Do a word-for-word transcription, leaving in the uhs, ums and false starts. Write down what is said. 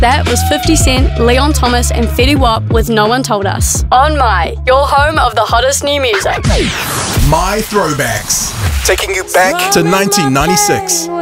That was fifty Cent, Leon Thomas and Fetty Wap with No One Told Us. On My, your home of the hottest new music. My Throwbacks, taking you back to nineteen ninety-six.